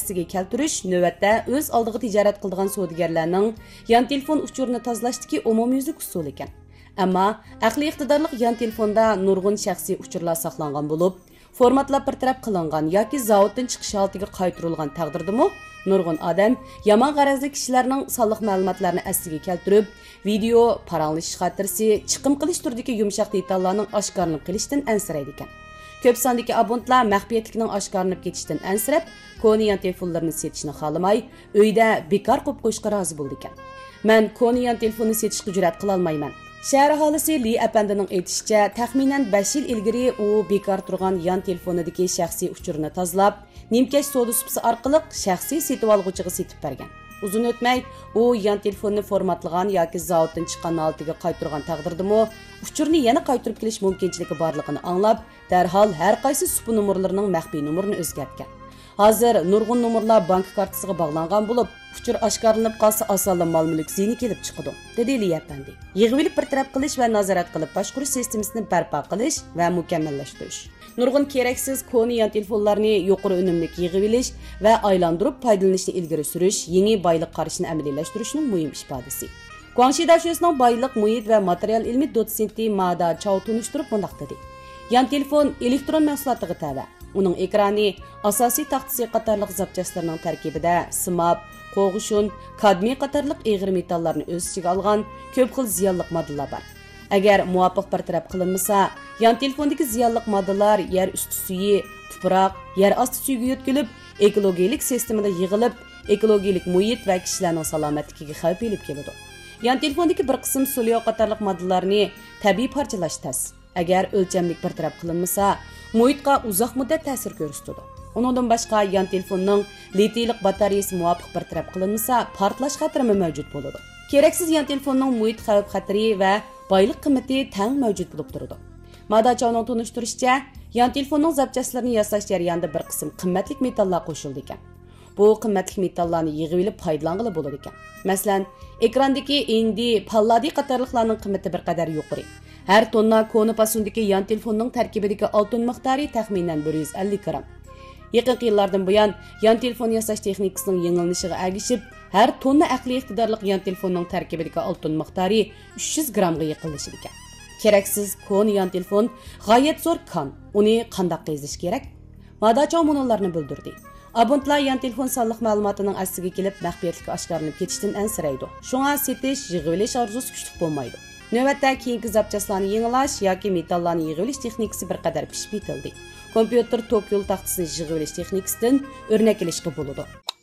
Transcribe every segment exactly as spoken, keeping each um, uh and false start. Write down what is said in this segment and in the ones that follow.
aksiga keltirish navbatda o'z oldiga tijorat qiladigan savdogarlarning yon telefon uchurini tozalashdagi umumyuzlik usuli ekan. Ammo aqliy iqtidorli yon telefonda nurg'un shaxsiy uchurlar saqlangan bo'lib, formatlab bir taraf qilingan yoki zavoddan chiqish holatiga qaytarilgan taqdirdami, nurg'un odam yomon g'arazli kishilarning sonliq ma'lumotlarini asliga keltirib, video, paranglish xotirasi, chiqim qilish turidagi yumshoq detallarning oshkorlanib qilishidan ansiraydi ekan. Ko'p sondagi abonentlar maxfiyatlikning oshkorlanib ketishidan ansirab, koni yon telefonlarini setishni xohlamay, uyda bekor qo'yib qo'yishga rozi bo'ldi ekan. Men koni yon telefonni setishga jur'at qila olmayman. Shahar aholisi Li apandining aytishicha, taxminan besh yil ilgari u bekor turgan yon telefonidagi shaxsiy uchurini tozalab, Nimkash savdo supsi orqali shaxsiy setib olg'uchiga setib bergan. Uzun o'tmay, u yon telefonni formatlagan yoki zavoddan chiqqan holatiga qaytargan taqdirdami, uchurni yana qaytarib kelish mumkinchiligi borligini anglab, darhol har qaysi supu nomerlarining maxfiy nomerini o'zgartgan. Hozir nurg'un nomerlar bank kartasiga bog'langan bo'lib, uchur oshkorlanib qolsa osonla mol-mulk ziyni kelib chiqadi, dedi Li apandi. Yig'ilib bir taraf qilish va nazorat qilib boshqarish sistemasini barpo qilish va mukammallashtirish. Nurg'un keraksiz koni yon telefonlarni yuqori unumli yig'ilish va aylantirib foydalanishni ilgari surish, yangi boylik qarashini amaliyalashtirishning muhim ifodasi. Guangxi Dashesining boylik, muhit va material ilmi dotsenti Mada Chao tunishtirib bundaq dedi. Yon telefon elektron mahsulotiga tava. Uning ekrani, asosiy taxtasi qatorliq zapchastlarning tarkibida simab, qo'g'ishun, kadmiy qatorliq eg'ir metallarni o'z ichiga olgan ko'p xil ziyonli moddalar bor. Agar muvofiq bartaraf qilinmasa, yon telefondagi ziyonli moddalar yer usti suyi, tuproq, yer osti suyga yetkilib, ekologik sistemada yig'ilib, ekologik muhit va kishilarning salomatligiga xavf elib keladi. Yon telefondagi bir qism sulyo qatorliq moddalarni tabiiy parchalash tas. Agar o'lchamlik bartaraf qilinmasa, muhitga uzoq muddat ta'sir ko'rsatadi. Undan boshqa yon telefonning litiylik batareyasi muvofiq bartaraf qilinmasa, portlash xavfi mavjud bo'ladi. Keraksiz yon telefonning muhit xavf xatari va boylik qiymati tang mavjud bo'lib turadi. Madachoning tunishtirishicha, yon telefonning zapchastlarini yasash jarayonida bir qism qimmatli metallar qo'shildi ekan. Bu qimmatli metallarni yig'ib olib foydalanishga bo'ladi ekan. Masalan, ekrandagi indi, palladi qatorliqlarning qiymati bir qadar yuqori. Har tonna koni pasundagi yon telefonning tarkibidagi oltin miqdori taxminan bir yuz ellik gram. Yaqin yillardan buyon yon telefon yasash texnikasining yangilanishiga ergishib, har tonna aqliy iqtidorli yon telefonning tarkibidagi oltin miqdori uch yuz gramga yaqinlashdi ekan. Keraksiz koni yon telefon g'oyat zo'r kon. Uni qanday qizish kerak? Madacho munollarni bildirdi. Abonentlar yon telefon sonliq ma'lumotining astiga kelib, maxfiyatlikka oshkorlanib ketishdan ansiraydi. Shunga setish, yig'ilish orzusi kuchli bo'lmaydi. Navbatda keyingi zapchastlarni yangilash yoki metallarni yig'ilish texnikasi bir qadar pishib yetildi. Kompyuter tok yo'l taxtasini yig'ilish texnikasidan o'rnak olishga bo'ladi.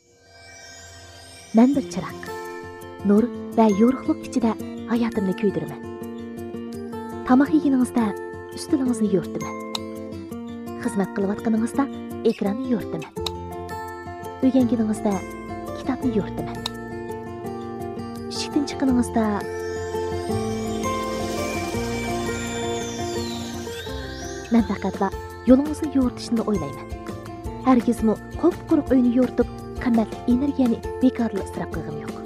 Men bir chiroq, nur va yorug'lik ichida hayotimni kuydirman. Tamoq yeganingizda ustilingizni yo'rtaman. Xizmat qilayotganingizda ekranni yo'rtaman. O'rganganingizda kitobni yo'rtaman. Ishdan chiqqaningizda men faqatla yo'lingizni yo'rtishni o'ylayman. Hargizmi qop-quruq uyni yo'rtib, qimmatli energiyani bekorli isrof qilgim yo'q.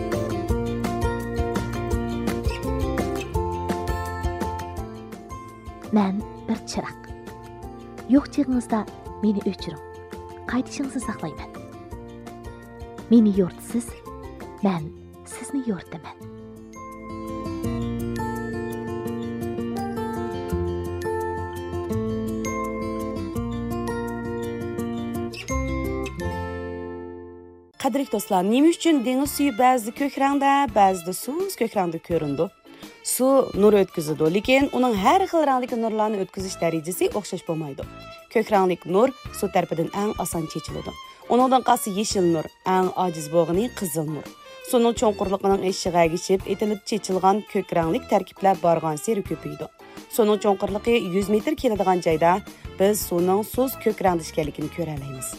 Men bir chiroq. Yo'q chig'ingizda meni o'chiring. Qaytishingizni saqlayman. Meni yo'rtisiz, men sizni yo'rtaman. Qadrli do'stlar, nima uchun dengiz suvi ba'zida ko'k rangda, ba'zida suz ko'k rangda ko'rindi? Su nur o'tkazadi, lekin uning har xil rangdagi nurlarni o'tkazish darajasi o'xshash bo'lmaydi. Ko'k ranglik nur suv tarafidan eng oson chechiladi. Uningdan qolsa yeshil nur, eng ojiz bo'lgani qizil nur. Suvning cho'nqurligining eshigiga ergishib, etilib chechilgan ko'k ranglik tarkiblar borgan sari ko'paydi. Suvning cho'nqurligi yuz metr keladigan joyda biz suvning suz ko'k rangda ekanligini ko'ra olamiz.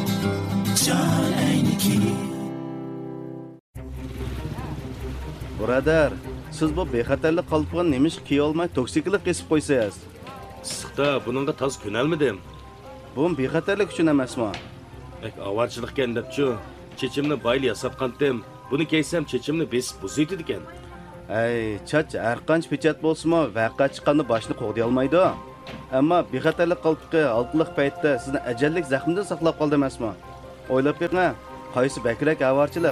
Birodar, siz bu bexatarlik qalbga nemish kiy olmay toksiklik kesib qo'ysangiz. Issiqda buningga toz ko'nalmidim. Bu bexatarlik uchun emasmi? Bak avarchilikkan debchi, chechimni bayli yasatqandim. Buni keysam chechimni besib buzaydi ekan. Ay, chach har qancha pechat bo'lsa-mo, vaqa chiqqanda boshni qo'g'day olmaydi. Ammo bexatarlik qalbga oltliq paytda sizni ajallik zaxmdan saqlab qoldi emasmi? O'ylab beqing, qaysi bakrak avarchilik?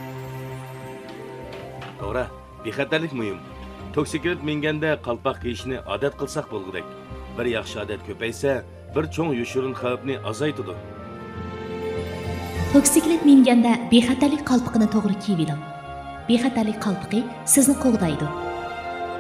To'g'ri, bexatarlik muhim. Toksiklet minganda qalpoq kiyishni odat qilsak bo'lgudek. Bir yaxshi odat ko'paysa, bir cho'ng yoshirin xavfni azaytadi. Toksiklet minganda bexatarlik qalpoqini to'g'ri kiyib oling. Bexatarlik qalpoqi sizni qo'g'daydi.